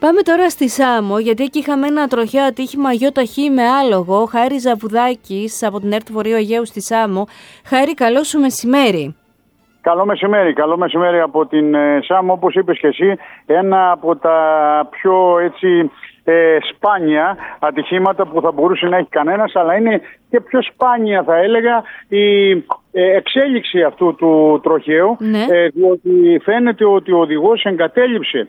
Πάμε τώρα στη Σάμο, γιατί εκεί είχαμε ένα τροχαίο ατύχημα ΙΧ με άλογο. Χάρη Ζαβουδάκης από την ΕΡΤ Βορείου Αιγαίου στη Σάμο. Χάρη, καλό σου μεσημέρι. Καλό μεσημέρι από την Σάμο, όπως είπες και εσύ, ένα από τα πιο σπάνια ατυχήματα που θα μπορούσε να έχει κανένας, αλλά είναι και πιο σπάνια, θα έλεγα, η εξέλιξη αυτού του τροχαίου, διότι φαίνεται ότι ο οδηγός εγκατέλειψε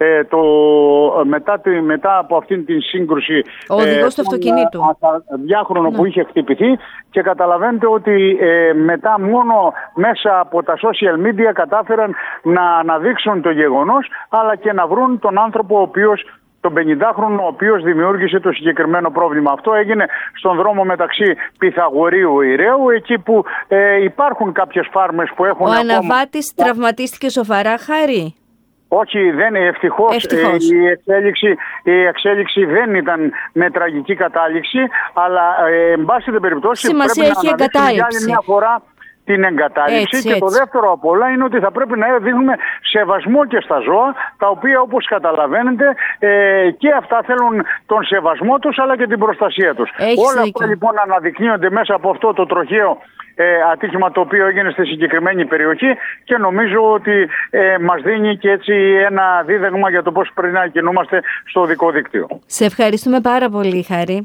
μετά από αυτήν την σύγκρουση ο οδηγός του αυτοκινήτου διάχρονο που είχε χτυπηθεί, και καταλαβαίνετε ότι μετά μόνο μέσα από τα social media κατάφεραν να αναδείξουν το γεγονός, αλλά και να βρουν τον άνθρωπο τον 50χρονο, ο οποίος δημιούργησε το συγκεκριμένο πρόβλημα. Αυτό έγινε στον δρόμο μεταξύ Πυθαγορείου Ηρέου, εκεί που υπάρχουν κάποιες φάρμες που έχουν... Ο αναβάτης τραυματίστηκε σοβαρά, Χάρη? Όχι, ευτυχώς. Η εξέλιξη δεν ήταν με τραγική κατάληξη, αλλά εν πάση την περιπτώσει σημασία πρέπει έχει να αναδείξουμε για άλλη μια φορά την εγκατάλειψη. Και το δεύτερο απ' όλα είναι ότι θα πρέπει να δείχνουμε σεβασμό και στα ζώα, τα οποία, όπως καταλαβαίνετε, και αυτά θέλουν τον σεβασμό τους, αλλά και την προστασία τους. Όλα αυτά λοιπόν αναδεικνύονται μέσα από αυτό το τροχαίο ατύχημα το οποίο έγινε στη συγκεκριμένη περιοχή, και νομίζω ότι μας δίνει και έτσι ένα δίδαγμα για το πώς πρέπει να κινούμαστε στο οδικό δίκτυο. Σε ευχαριστούμε πάρα πολύ, Χάρη.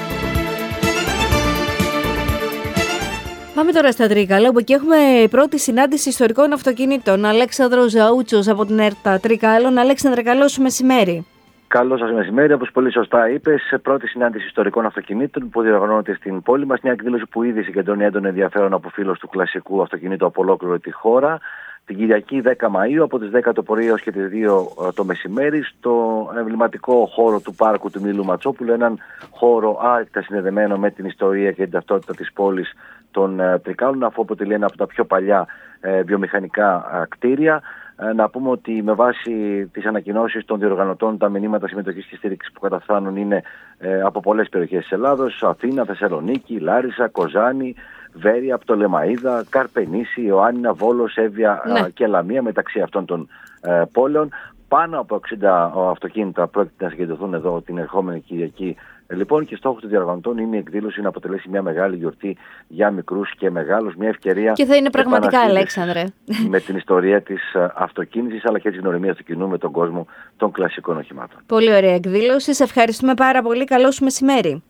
Πάμε τώρα στα Τρίκαλα, όπου εκεί έχουμε πρώτη συνάντηση ιστορικών αυτοκινήτων. Αλέξανδρος Ζαούτσος από την ΕΡΤ Τρίκαλων. Αλέξανδρε, καλό σου μεσημέρι. Καλό σας μεσημέρι. Όπως πολύ σωστά είπες, πρώτη συνάντηση ιστορικών αυτοκινήτων που διοργανώνεται στην πόλη μας. Μια εκδήλωση που ήδη συγκεντρώνει έντονο ενδιαφέρον από φίλους του κλασικού αυτοκινήτου από ολόκληρη τη χώρα. Την Κυριακή 10 Μαΐου από τις 10 το πρωί έως και τις 2 το μεσημέρι, στο εμβληματικό χώρο του πάρκου του Μήλου Ματσόπουλου, έναν χώρο άρρηκτα συνδεδεμένο με την ιστορία και την ταυτότητα της πόλης των Τρικάλων, αφού αποτελεί ένα από τα πιο παλιά βιομηχανικά κτίρια. Να πούμε ότι με βάση τις ανακοινώσεις των διοργανωτών, τα μηνύματα συμμετοχής και στήριξης που καταφθάνουν είναι από πολλές περιοχές της Ελλάδος: Αθήνα, Θεσσαλονίκη, Λάρισα, Κοζάνη, Βέρεια, Πτολεμαΐδα, Καρπενήσι, Ιωάννινα, Βόλος, Εύβοια και Λαμία, μεταξύ αυτών των πόλεων. Πάνω από 60 αυτοκίνητα πρόκειται να συγκεντρωθούν εδώ την ερχόμενη Κυριακή. Λοιπόν, και στόχος των διοργανωτών είναι η εκδήλωση να αποτελέσει μια μεγάλη γιορτή για μικρούς και μεγάλους, μια ευκαιρία. Και θα είναι πραγματικά, Αλέξανδρε, με την ιστορία της αυτοκίνησης, αλλά και της γνωριμίας του κοινού με τον κόσμο των κλασικών οχημάτων. Πολύ ωραία εκδήλωση. Σε ευχαριστούμε πάρα πολύ. Καλό σου μεσημέρι.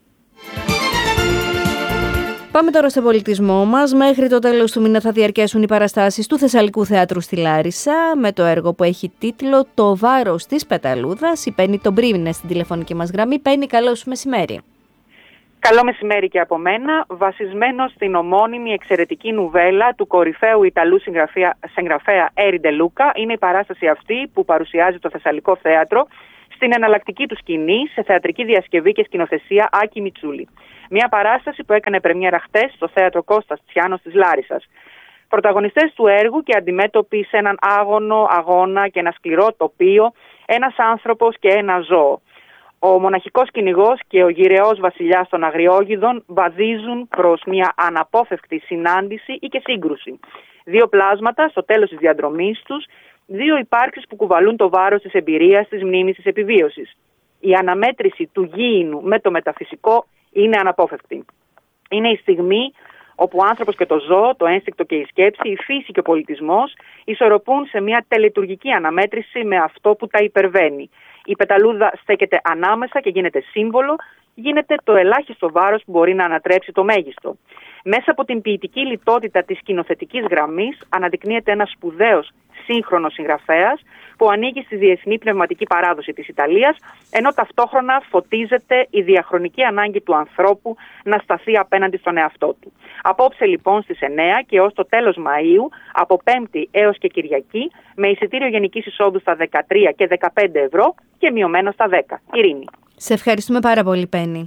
Πάμε τώρα στον πολιτισμό μας. Μέχρι το τέλος του μήνα θα διαρκέσουν οι παραστάσεις του Θεσσαλικού Θεάτρου στη Λάρισα, με το έργο που έχει τίτλο «Το βάρος της πεταλούδας». Η Πέννη τον Πρίμηνε στην τηλεφωνική μας γραμμή. Πέννη, καλό σου μεσημέρι. Καλό μεσημέρι και από μένα. Βασισμένο στην ομώνυμη εξαιρετική νουβέλα του κορυφαίου Ιταλού συγγραφέα Έρι Ντε Λούκα, είναι η παράσταση αυτή που παρουσιάζει το Θεσσαλικό Θέατρο στην εναλλακτική του σκηνή, σε θεατρική διασκευή και σκηνοθεσία Άκη Μιτσούλη. Μια παράσταση που έκανε πρεμιέρα χτες στο θέατρο Κώστας Τσιάνος της Λάρισσας. Πρωταγωνιστές του έργου και αντιμέτωποι σε έναν άγωνο αγώνα και ένα σκληρό τοπίο, ένας άνθρωπος και ένα ζώο. Ο μοναχικός κυνηγός και ο γυρεός βασιλιάς των Αγριόγιδων βαδίζουν προς μια αναπόφευκτη συνάντηση ή και σύγκρουση. Δύο πλάσματα στο τέλος της διαδρομής τους, δύο υπάρξεις που κουβαλούν το βάρος της εμπειρίας, της μνήμης, της επιβίωσης. Η αναμέτρηση του γήινου με το μεταφυσικό είναι αναπόφευκτη. Είναι η στιγμή όπου ο άνθρωπος και το ζώο, το ένστικτο και η σκέψη, η φύση και ο πολιτισμός ισορροπούν σε μια τελετουργική αναμέτρηση με αυτό που τα υπερβαίνει. Η πεταλούδα στέκεται ανάμεσα και γίνεται σύμβολο, γίνεται το ελάχιστο βάρος που μπορεί να ανατρέψει το μέγιστο. Μέσα από την ποιητική λιτότητα της σκηνοθετικής γραμμής αναδεικνύεται ένας σπουδαίος σύγχρονος συγγραφέας που ανήκει στη διεθνή πνευματική παράδοση της Ιταλίας, ενώ ταυτόχρονα φωτίζεται η διαχρονική ανάγκη του ανθρώπου να σταθεί απέναντι στον εαυτό του. Απόψε λοιπόν στις 9 και ως το τέλος Μαΐου, από Πέμπτη έως και Κυριακή, με εισιτήριο γενικής εισόδου στα 13 και 15 ευρώ και μειωμένο στα 10. Ειρήνη. Σε ευχαριστούμε πάρα πολύ, Πέννη.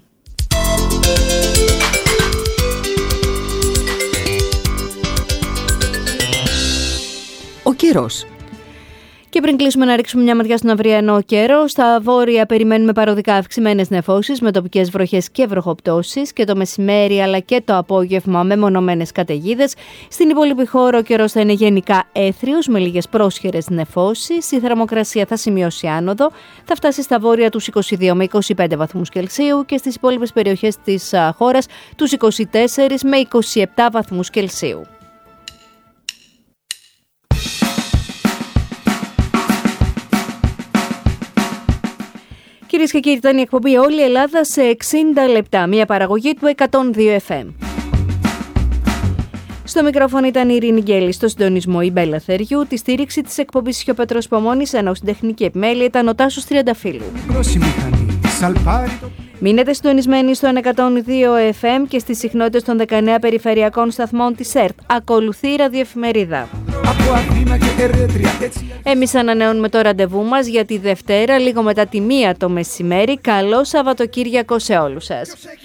Ο καιρός. Και πριν κλείσουμε, να ρίξουμε μια ματιά στον αυριανό καιρό. Στα βόρεια περιμένουμε παροδικά αυξημένες νεφώσεις με τοπικές βροχές και βροχοπτώσεις, και το μεσημέρι αλλά και το απόγευμα με μονομένες καταιγίδες. Στην υπόλοιπη χώρα ο καιρός θα είναι γενικά έθριος με λίγες πρόσχερες νεφώσεις. Η θερμοκρασία θα σημειώσει άνοδο, θα φτάσει στα βόρεια τους 22 με 25 βαθμούς Κελσίου και στις υπόλοιπες περιοχές της χώρας τους 24 με 27 βαθμούς Κελσίου. Κυρίες και κύριοι, ήταν η εκπομπή «Όλη η Ελλάδα σε 60 λεπτά», μια παραγωγή του 102 FM. Στο μικρόφωνο ήταν η Ειρήνη Γκέλη, στο συντονισμό η Μπέλα Θεριού, τη στήριξη της εκπομπής είχε ο Πέτρος Πομώνης, ενώ στην τεχνική επιμέλεια ήταν ο Τάσος Τριανταφύλου. Μείνετε συντονισμένοι στο 102 FM και στις συχνότητες των 19 περιφερειακών σταθμών της ΕΡΤ. Ακολουθεί η ραδιοεφημερίδα. Εμείς ανανεώνουμε το ραντεβού μας για τη Δευτέρα, λίγο μετά τη 1 το μεσημέρι. Καλό Σαββατοκύριακο σε όλους σας.